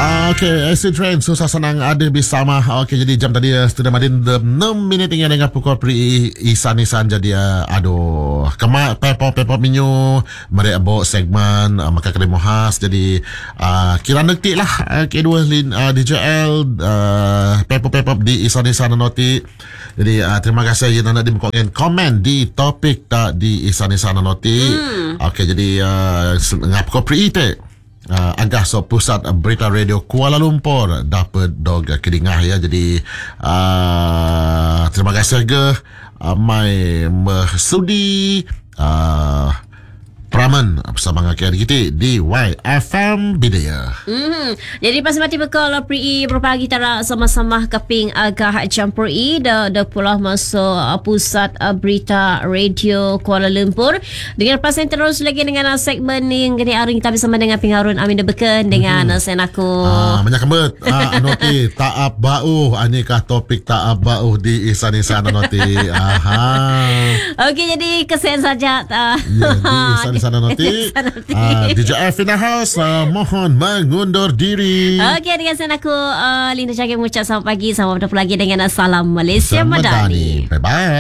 Okey, Acid Train susah senang ada bersama. Okey, jadi jam tadi Studio Madin 6 minit tinggal dengan pukul pri isan-isan jadi aduh. Kemak pepop minyu mereka bawa segmen maka kedai mohas jadi kira nektik lah kedua DJL pepop di isan-isan noti. Jadi terima kasih yang nak dibukakan komen di topik tak di isan-isan noti. Okey, jadi ngap pukul pri ite agak so pusat berita radio Kuala Lumpur dapat dog kedingah ya. Jadi terima kasih ke mai sudi Praman bersama dengan kita di YFM Bidaya. Jadi pas mati bekal pri berpagi tara sama-sama keping agak campur dah pula masuk pusat berita radio Kuala Lumpur. Dengan pasen terus lagi dengan segmen ni yang gini aring kita bersama dengan Pengharun Amin Beken dengan sen aku. Banyak kembet anoti taap bau anikah topik taap bau di isan-isan anoti. Okey, jadi kesen saja di sana nanti DJ F in the house mohon mengundur diri. Okey, dengan sana aku Linda Syakir mengucap selamat pagi, selamat bertemu lagi dengan Salam Malaysia Madani. Bye bye.